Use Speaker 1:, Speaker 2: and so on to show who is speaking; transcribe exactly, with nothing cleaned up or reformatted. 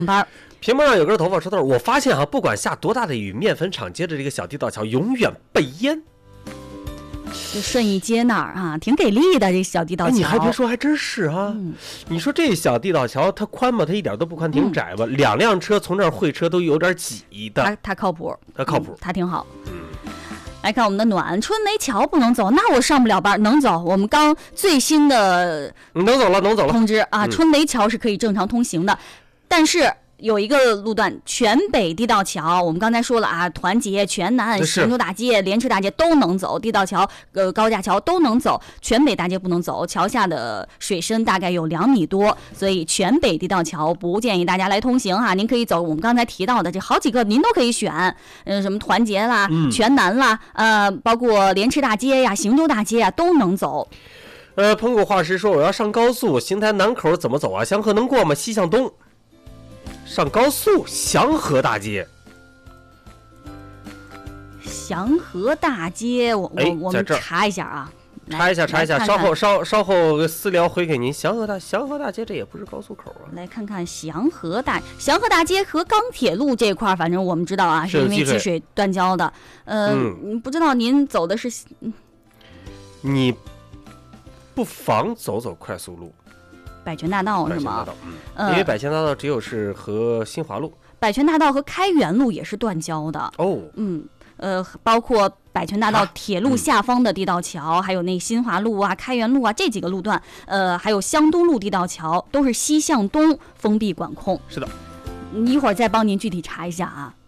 Speaker 1: 班。
Speaker 2: 屏幕上有根头发说道：“我发现啊，不管下多大的雨，面粉厂接着这个小地道桥永远被淹。”
Speaker 1: 就顺义街那儿啊，挺给力的这小地道桥。
Speaker 2: 哎，你还别说，还真是啊！嗯、你说这小地道桥它宽吗？它一点都不宽，挺窄吧？嗯、两辆车从这儿会车都有点挤的。
Speaker 1: 它它靠谱，
Speaker 2: 它靠谱，
Speaker 1: 嗯、它挺好。嗯。来看我们的暖，春雷桥不能走，那我上不了班。能走，我们刚最新的
Speaker 2: 能走了，能走了
Speaker 1: 通知啊，
Speaker 2: 嗯、
Speaker 1: 春雷桥是可以正常通行的，但是。有一个路段全北地道桥，我们刚才说了啊，团结、全南、行舟大街、莲池大街都能走，地道桥、呃高架桥都能走，全北大街不能走。桥下的水深大概有两米多，所以全北地道桥不建议大家来通行哈。您可以走我们刚才提到的这好几个，您都可以选，呃，什么团结啦、嗯、全南啦，呃，包括莲池大街呀、行舟大街呀都能走。
Speaker 2: 呃，澎湖话师说我要上高速，邢台南口怎么走啊？香河能过吗？西向东。上高速，祥和大街。
Speaker 1: 祥和大街，我我我们查一下啊，
Speaker 2: 查一下查一下，
Speaker 1: 看看
Speaker 2: 稍后稍稍后私聊回给您。祥和大祥和大街这也不是高速口啊。
Speaker 1: 来看看祥和大祥和大街和钢铁路这块，反正我们知道啊，是因为积水断交的。呃，嗯、不知道您走的是？
Speaker 2: 你不妨走走快速路。
Speaker 1: 百泉大道是吗？
Speaker 2: 嗯，因为百泉大道只有是和新华路，
Speaker 1: 百泉大道和开元路也是断交的
Speaker 2: 哦。
Speaker 1: 嗯，呃，包括百泉大道铁路下方的地道桥，啊嗯、还有那新华路啊、开元路啊这几个路段，呃，还有湘东路地道桥，都是西向东封闭管控。
Speaker 2: 是的，
Speaker 1: 一会儿再帮您具体查一下啊。